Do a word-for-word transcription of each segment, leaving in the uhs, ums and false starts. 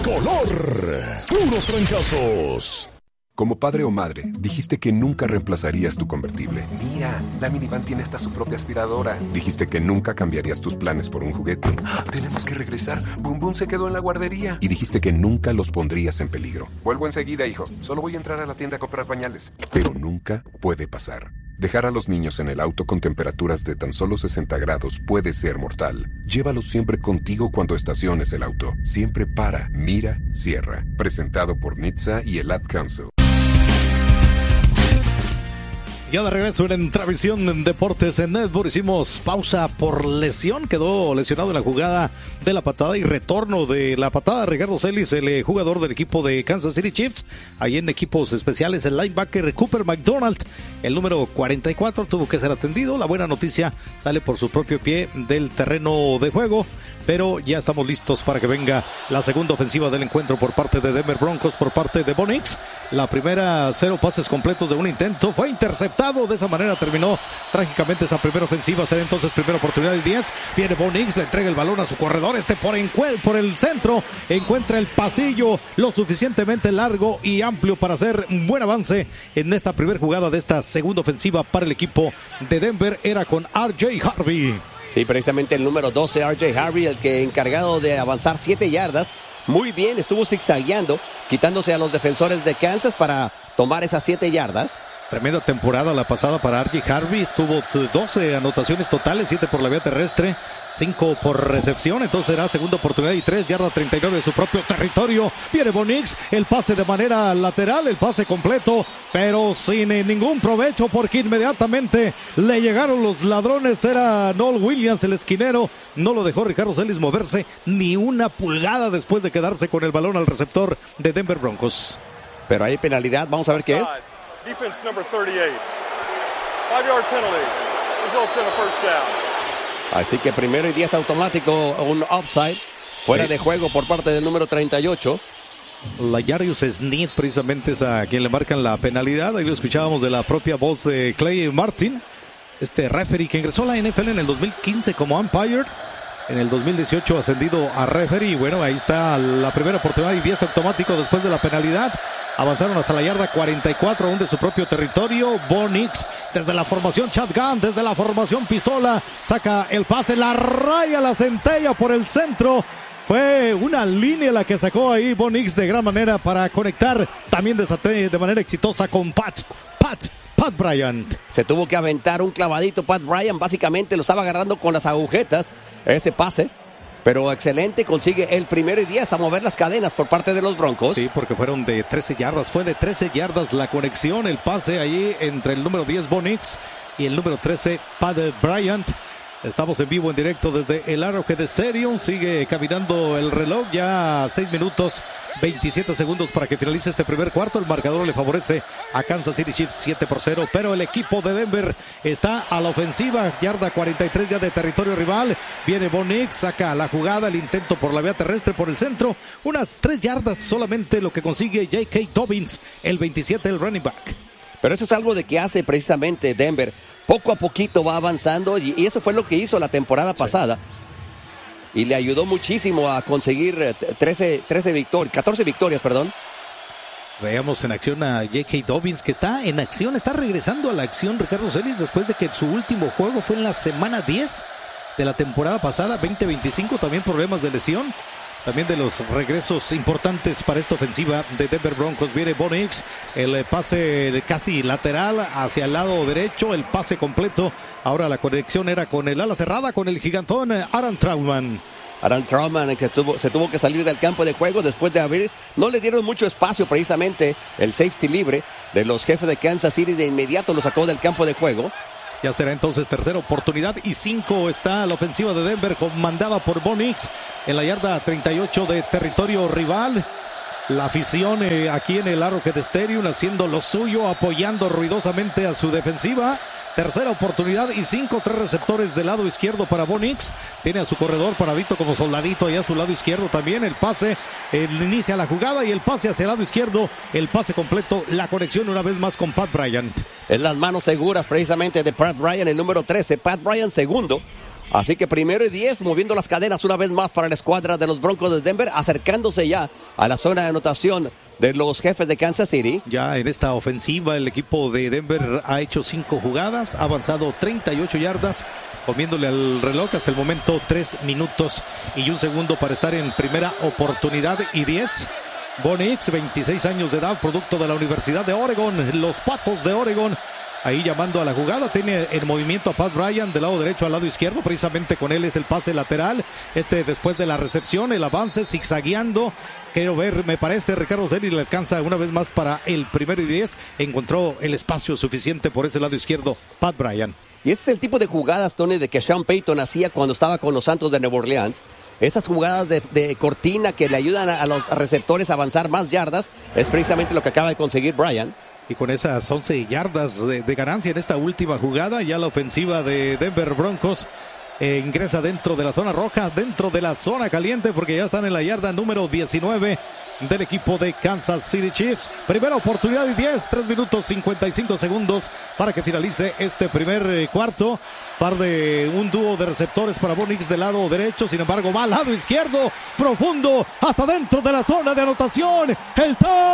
tricolor. Puros trancazos. Como padre o madre, dijiste que nunca reemplazarías tu convertible. Mira, la minivan tiene hasta su propia aspiradora. Dijiste que nunca cambiarías tus planes por un juguete. ¡Ah! Tenemos que regresar. Bum Bum se quedó en la guardería. Y dijiste que nunca los pondrías en peligro. Vuelvo enseguida, hijo. Solo voy a entrar a la tienda a comprar pañales. Pero nunca puede pasar. Dejar a los niños en el auto con temperaturas de tan solo sesenta grados puede ser mortal. Llévalos siempre contigo cuando estaciones el auto. Siempre para, mira, cierra. Presentado por N H T S A y el Ad Council. Ya de regreso en Travisión Deportes en Network. Hicimos pausa por lesión. Quedó lesionado en la jugada de la patada y retorno de la patada. Ricardo Celis, el jugador del equipo de Kansas City Chiefs. Ahí en equipos especiales, el linebacker Cooper McDonald, el número cuarenta y cuatro, tuvo que ser atendido. La buena noticia, sale por su propio pie del terreno de juego. Pero ya estamos listos para que venga la segunda ofensiva del encuentro por parte de Denver Broncos, por parte de Bo Nix. La primera, cero pases completos de un intento, fue interceptado. De esa manera terminó trágicamente esa primera ofensiva. Será entonces primera oportunidad del diez. Viene Bo Nix, le entrega el balón a su corredor. Este por, encue- por el centro encuentra el pasillo lo suficientemente largo y amplio para hacer un buen avance en esta primera jugada de esta segunda ofensiva para el equipo de Denver. Era con R J Harvey. Sí, precisamente el número doce, R J Harvey, el que encargado de avanzar siete yardas. Muy bien, estuvo zigzagueando, quitándose a los defensores de Kansas para tomar esas siete yardas. Tremenda temporada la pasada para R J Harvey. Tuvo doce anotaciones totales, siete por la vía terrestre, cinco por recepción. Entonces será segunda oportunidad y tres, yarda treinta y nueve de su propio territorio. Viene Bo Nix, el pase de manera lateral, el pase completo, pero sin ningún provecho porque inmediatamente le llegaron los ladrones. Era Noel Williams, el esquinero. No lo dejó Ricardo Celis moverse ni una pulgada después de quedarse con el balón al receptor de Denver Broncos. Pero hay penalidad, vamos a ver qué es. Defense number thirty-eight. Five-yard penalty. Results in a first down. Así que primero y diez automático, un offside. Fuera sí. de juego por parte del número treinta y ocho. L'Jarius Sneed precisamente es a quien le marcan la penalidad. Ahí lo escuchábamos de la propia voz de Clay Martin. Este referee que ingresó a la N F L en el dos mil quince como umpire. En el dos mil dieciocho ascendido a referee. Bueno, ahí está la primera oportunidad y diez automático después de la penalidad. Avanzaron hasta la yarda cuarenta y cuatro, aún de su propio territorio. Bo Nix, desde la formación shotgun, desde la formación pistola, saca el pase, la raya, la centella por el centro. Fue una línea la que sacó ahí Bo Nix de gran manera para conectar también de, de manera exitosa con Pat, Pat, Pat Bryant. Se tuvo que aventar un clavadito Pat Bryant, básicamente lo estaba agarrando con las agujetas, ese pase. Pero excelente, consigue el primero y diez a mover las cadenas por parte de los Broncos. Sí, porque fueron de trece yardas, fue de trece yardas la conexión, el pase ahí entre el número diez Bo Nix y el número trece Pat Bryant. Estamos en vivo, en directo desde el Arrowhead Stadium. Sigue caminando el reloj, ya seis minutos veintisiete segundos para que finalice este primer cuarto. El marcador le favorece a Kansas City Chiefs siete por cero, pero el equipo de Denver está a la ofensiva. Yarda cuarenta y tres ya de territorio rival. Viene Bo Nix, saca la jugada, el intento por la vía terrestre por el centro. Unas tres yardas solamente lo que consigue J K. Dobbins, el veintisiete, el running back. Pero eso es algo de que hace precisamente Denver. Poco a poquito va avanzando y eso fue lo que hizo la temporada pasada. Sí. Y le ayudó muchísimo a conseguir trece, trece victorias, catorce victorias, perdón. Veamos en acción a J K. Dobbins, que está en acción, está regresando a la acción Ricardo Celis después de que su último juego fue en la semana diez de la temporada pasada, veinte veinticinco, también problemas de lesión. También de los regresos importantes para esta ofensiva de Denver Broncos. Viene Bo Nix, el pase casi lateral hacia el lado derecho, el pase completo. Ahora la conexión era con el ala cerrada, con el gigantón Aaron Trautman. Aaron Trautman que tuvo, se tuvo que salir del campo de juego después de abrir. No le dieron mucho espacio precisamente el safety libre de los jefes de Kansas City. De inmediato lo sacó del campo de juego. Ya será entonces tercera oportunidad y cinco está la ofensiva de Denver, comandada por Bo Nix en la yarda treinta y ocho de territorio rival. La afición eh, aquí en el Arrowhead Stadium haciendo lo suyo, apoyando ruidosamente a su defensiva. Tercera oportunidad y cinco, tres receptores del lado izquierdo para Bo Nix. Tiene a su corredor paradito como soldadito allá a su lado izquierdo también. El pase, el inicia la jugada y el pase hacia el lado izquierdo. El pase completo, la conexión una vez más con Pat Bryant. En las manos seguras precisamente de Pat Bryant, el número trece. Pat Bryant segundo. Así que primero y diez, moviendo las cadenas una vez más para la escuadra de los Broncos de Denver, acercándose ya a la zona de anotación de los Jefes de Kansas City. Ya en esta ofensiva el equipo de Denver ha hecho cinco jugadas, ha avanzado treinta y ocho yardas, comiéndole al reloj hasta el momento tres minutos y un segundo para estar en primera oportunidad y diez. Bo Nix, veintiséis años de edad, producto de la Universidad de Oregon, los Patos de Oregon. Ahí llamando a la jugada, tiene en movimiento a Pat Bryant del lado derecho al lado izquierdo, precisamente con él es el pase lateral, este después de la recepción, el avance zigzagueando, quiero ver, me parece Ricardo Celis le alcanza una vez más para el primero y diez, encontró el espacio suficiente por ese lado izquierdo, Pat Bryant. Y ese es el tipo de jugadas, Tony, de que Sean Payton hacía cuando estaba con los Santos de Nueva Orleans. Esas jugadas de, de cortina que le ayudan a, a los receptores a avanzar más yardas, es precisamente lo que acaba de conseguir Bryant. Y con esas once yardas de, de ganancia en esta última jugada, ya la ofensiva de Denver Broncos eh, ingresa dentro de la zona roja, dentro de la zona caliente, porque ya están en la yarda número diecinueve del equipo de Kansas City Chiefs. Primera oportunidad y diez, tres minutos cincuenta y cinco segundos para que finalice este primer eh, cuarto. Par de un dúo de receptores para Bo Nix del lado derecho, sin embargo va al lado izquierdo, profundo, hasta dentro de la zona de anotación. El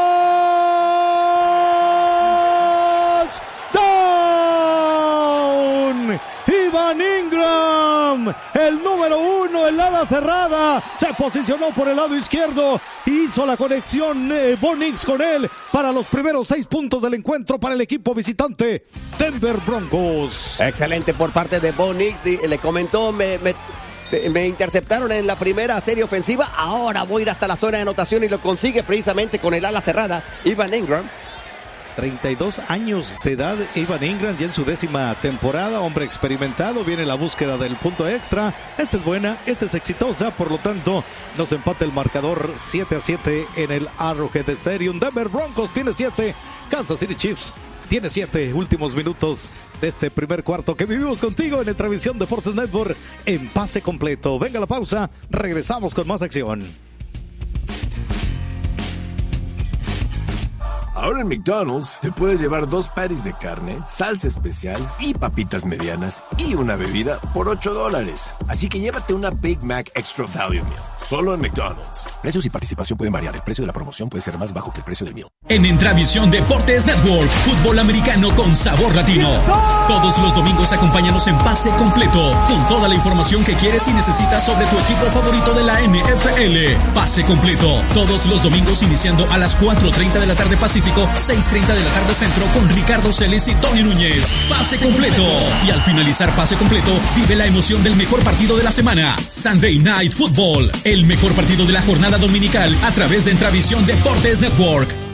touchdown. Evan Engram, el número uno, el ala cerrada, se posicionó por el lado izquierdo, hizo la conexión eh, Bo Nix con él para los primeros seis puntos del encuentro para el equipo visitante Denver Broncos. Excelente por parte de Bo Nix, le comentó, me, me, me interceptaron en la primera serie ofensiva, ahora voy a ir hasta la zona de anotación y lo consigue precisamente con el ala cerrada, Evan Engram. treinta y dos años de edad, Evan Engram, ya en su décima temporada, hombre experimentado, viene la búsqueda del punto extra, esta es buena, esta es exitosa, por lo tanto nos empata el marcador siete a siete en el Arrowhead Stadium. Denver Broncos tiene siete, Kansas City Chiefs tiene siete. Últimos minutos de este primer cuarto que vivimos contigo en el Transmisión Deportes Network en pase completo. Venga la pausa, regresamos con más acción. Ahora en McDonald's te puedes llevar dos patties de carne, salsa especial y papitas medianas y una bebida por ocho dólares. Así que llévate una Big Mac Extra Value Meal, solo en McDonald's. Precios y participación pueden variar. El precio de la promoción puede ser más bajo que el precio del meal. En Entravisión Deportes Network, fútbol americano con sabor latino. Todos los domingos acompáñanos en Pase Completo, con toda la información que quieres y necesitas sobre tu equipo favorito de la N F L. Pase Completo, todos los domingos iniciando a las cuatro treinta de la tarde Pacífico, seis treinta de la tarde Centro, con Ricardo Celis y Tony Núñez. Pase Completo. Y al finalizar Pase Completo, vive la emoción del mejor partido de la semana, Sunday Night Football, el mejor partido de la jornada dominical a través de Entravisión Deportes Network.